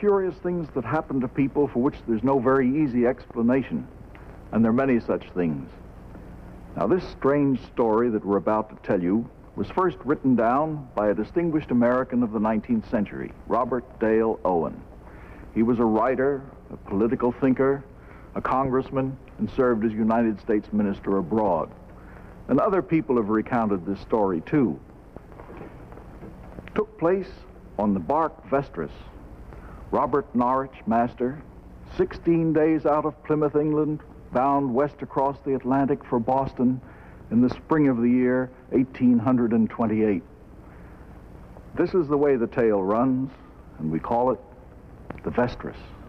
curious things that happen to people for which there's no very easy explanation, and there are many such things. Now, this strange story that we're about to tell you was first written down by a distinguished American of the 19th century, Robert Dale Owen. He was a writer, a political thinker, a congressman, and served as United States minister abroad. And other people have recounted this story, too. It took place on the bark Vestris. Robert Norwich, master, 16 days out of Plymouth, England, bound west across the Atlantic for Boston in the spring of the year 1828. This is the way the tale runs, and we call it the Vestris.